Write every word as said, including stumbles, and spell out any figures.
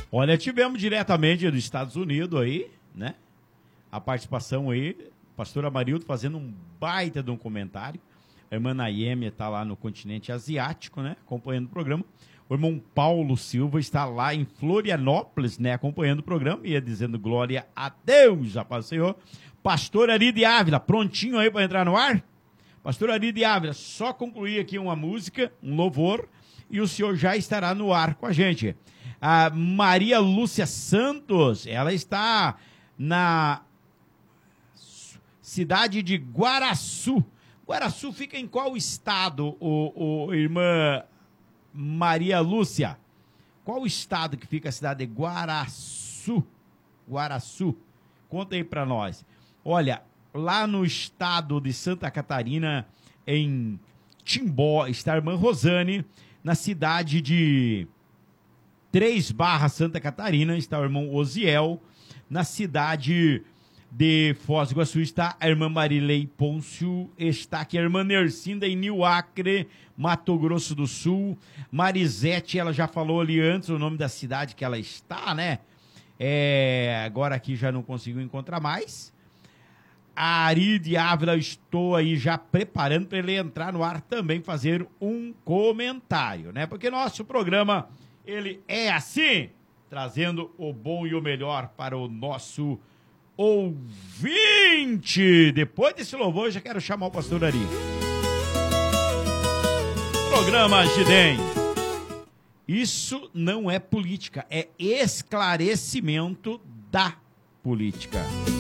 Olha, tivemos diretamente dos Estados Unidos aí, né? A participação aí, pastor Amarildo fazendo um baita de um comentário. A irmã Nayemi está lá no continente asiático, né? Acompanhando o programa. O irmão Paulo Silva está lá em Florianópolis, né? Acompanhando o programa e ia dizendo glória a Deus, a paz do Senhor. Pastor Ari de Ávila, prontinho aí para entrar no ar? Pastor Ari de Ávila, só concluir aqui uma música, um louvor, e o senhor já estará no ar com a gente. A Maria Lúcia Santos, ela está na cidade de Guaraçu. Guaraçu fica em qual estado, o, o irmã Maria Lúcia? Qual estado que fica a cidade de Guaraçu? Guaraçu. Conta aí para nós. Olha, lá no estado de Santa Catarina, em Timbó, está a irmã Rosane. Na cidade de Três Barras, Santa Catarina, está o irmão Osiel. Na cidade de Foz do Iguaçu está a irmã Marilei Pôncio. Está aqui a irmã Nercinda em Nil Acre, Mato Grosso do Sul. Marisete, ela já falou ali antes o nome da cidade que ela está, né? É, agora aqui já não consigo encontrar mais. A Ari de Ávila, estou aí já preparando para ele entrar no ar também, fazer um comentário, né? Porque nosso programa, ele é assim, trazendo o bom e o melhor para o nosso ouvinte. Depois desse louvor, eu já quero chamar o pastor Ari. Programa Gidem. Isso não é política, é esclarecimento da política.